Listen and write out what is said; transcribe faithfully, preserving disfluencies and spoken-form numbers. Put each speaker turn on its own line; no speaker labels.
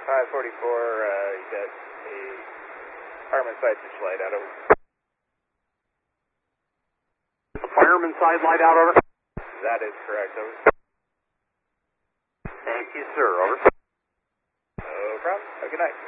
five forty-four, uh, you got a fireman side switch light out over.
The fireman side light out over?
That is correct, over.
Thank you, sir, over.
No problem. Have a good night.